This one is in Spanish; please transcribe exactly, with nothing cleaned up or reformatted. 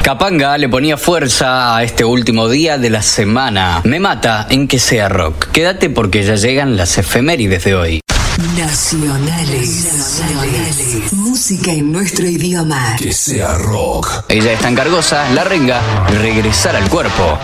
Capanga le ponía fuerza a este último día de la semana. Me mata en que sea rock. Quédate porque ya llegan las efemérides de hoy. Nacionales. Nacionales. Música en nuestro idioma. Que sea rock. Ella está encargosa, la renga, regresar al cuerpo.